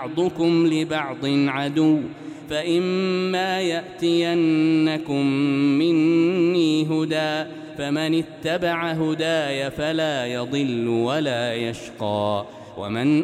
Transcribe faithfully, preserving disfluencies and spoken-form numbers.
بعضكم لبعض عدو فإما يأتينكم مني هدى فمن اتبع هداي فلا يضل ولا يشقى ومن